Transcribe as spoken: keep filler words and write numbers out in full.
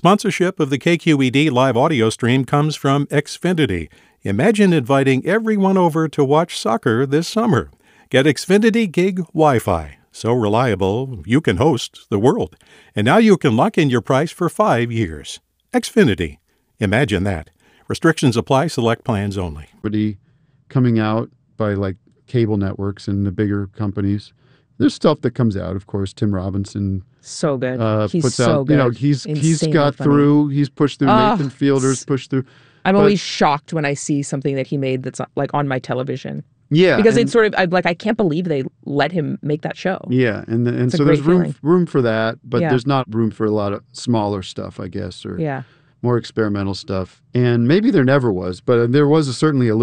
Sponsorship of the K Q E D live audio stream comes from Xfinity. Imagine inviting everyone over to watch soccer this summer. Get Xfinity Gig Wi-Fi. So reliable, you can host the world. And now you can lock in your price for five years. Xfinity. Imagine that. Restrictions apply. Select plans only. Coming out by like cable networks and the bigger companies. There's stuff that comes out, of course. Tim Robinson so good. Uh, he's puts so out, good. You know, he's Insanely he's got funny. through. He's pushed through. Oh, Nathan Fielder's pushed through. I'm but, always shocked when I see something that he made that's like on my television. Yeah, because and, it's sort of I'm like I can't believe they let him make that show. Yeah, and the, and it's so there's room feeling. room for that, but yeah. there's not room for a lot of smaller stuff, I guess, or yeah. more experimental stuff. And maybe there never was, but there was a, certainly a